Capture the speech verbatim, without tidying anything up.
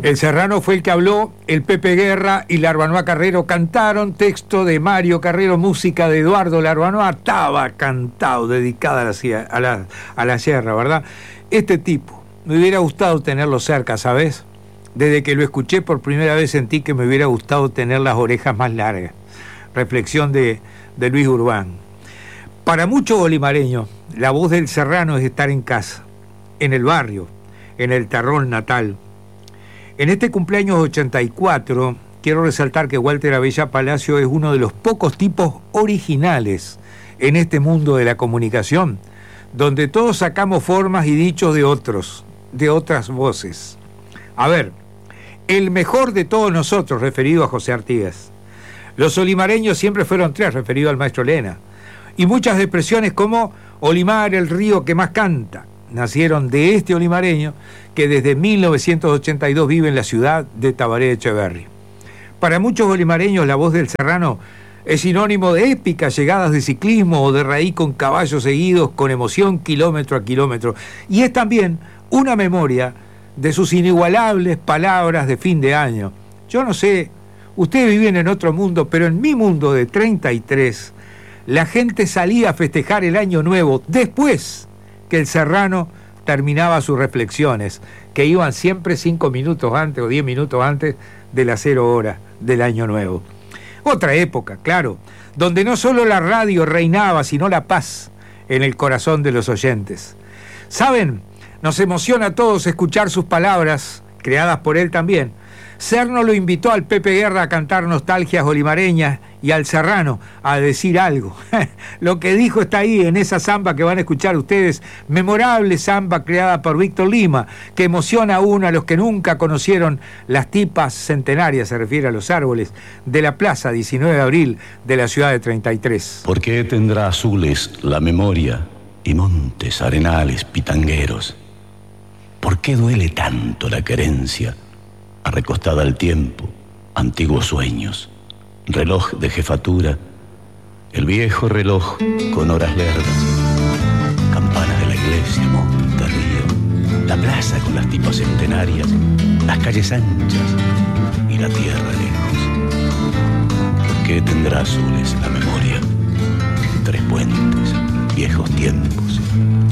El Serrano fue el que habló, el Pepe Guerra y Larbanois Carrero cantaron, texto de Mario Carrero, música de Eduardo Larbanois, estaba cantado, dedicada a la, a, la, a la sierra, ¿verdad? Este tipo, me hubiera gustado tenerlo cerca, ¿sabes? Desde que lo escuché por primera vez sentí que me hubiera gustado tener las orejas más largas. Reflexión de, de Luis Urbán. Para muchos bolimareños, la voz del Serrano es estar en casa, en el barrio, en el terrón natal. En este cumpleaños ochenta y cuatro, quiero resaltar que Walter Abella Palacio es uno de los pocos tipos originales en este mundo de la comunicación, donde todos sacamos formas y dichos de otros, de otras voces. A ver, el mejor de todos nosotros, referido a José Artigas. Los olimareños siempre fueron tres, referido al maestro Lena. Y muchas expresiones como Olimar, el río que más canta, nacieron de este olimareño que desde mil novecientos ochenta y dos vive en la ciudad de Tabaré de Echeverri. Para muchos olimareños la voz del Serrano es sinónimo de épicas llegadas de ciclismo o de raíz con caballos seguidos con emoción kilómetro a kilómetro. Y es también una memoria de sus inigualables palabras de fin de año. Yo no sé, ustedes viven en otro mundo, pero en mi mundo de treinta y tres, la gente salía a festejar el año nuevo después que el Serrano terminaba sus reflexiones, que iban siempre cinco minutos antes o diez minutos antes de las cero horas del año nuevo. Otra época, claro, donde no solo la radio reinaba, sino la paz en el corazón de los oyentes. ¿Saben? Nos emociona a todos escuchar sus palabras, creadas por él también. Serno lo invitó al Pepe Guerra a cantar nostalgias olimareñas y al Serrano a decir algo. Lo que dijo está ahí en esa samba que van a escuchar ustedes, memorable samba creada por Víctor Lima, que emociona aún a los que nunca conocieron las tipas centenarias, se refiere a los árboles, de la plaza diecinueve de abril de la ciudad de treinta y tres. ¿Por qué tendrá azules la memoria y montes arenales pitangueros? ¿Por qué duele tanto la querencia? Arrecostada al tiempo, antiguos sueños, reloj de jefatura, el viejo reloj con horas lerdas, campanas de la iglesia, monte, río, la plaza con las tipas centenarias, las calles anchas y la tierra lejos. ¿Por qué tendrá azules la memoria? Tres puentes, viejos tiempos,